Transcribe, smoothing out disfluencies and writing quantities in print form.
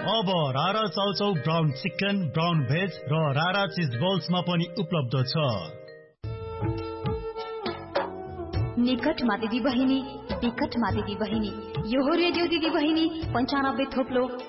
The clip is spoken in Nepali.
अब रारा chow chow brown chicken, brown veg र रारा चिज बल्समा पनि उपलब्ध छ। निकटमा दिदी बहिनी, विकटमा दिदी बहिनी, यो हो रेडियो दिदी बहिनी 95 थोप्लो